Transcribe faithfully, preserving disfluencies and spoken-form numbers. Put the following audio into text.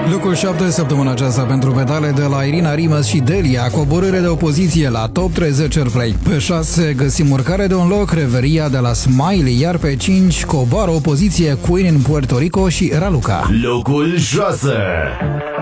Locul șapte săptămâna aceasta pentru pedale de la Irina Rimas și Delia, coborâre de opoziție la Top treizeci Airplay. Pe șase găsim urcare de un loc, Reveria de la Smiley, iar pe cinci coboară opoziție Queen în Puerto Rico și Raluca. Locul șase.